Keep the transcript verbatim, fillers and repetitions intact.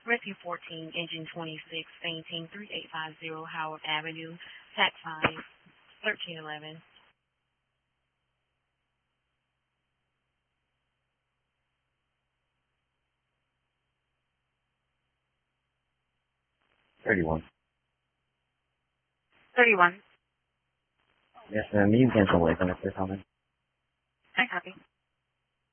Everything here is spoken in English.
Rescue fourteen, Engine twenty-six, fainting three eight five zero Howard Avenue, Tac five, thirteen eleven. thirty-one. thirty-one. Yes, ma'am. You can cancel away from it for comment. I copy.